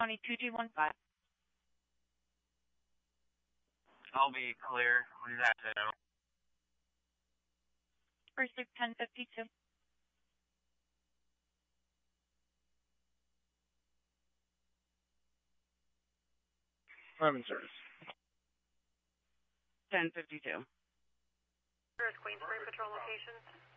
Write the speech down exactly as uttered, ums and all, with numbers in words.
twenty-two G one five. I'll be clear. What is that now? Pursuit ten fifty-two. Private service. ten fifty-two. Queensbury Patrol location.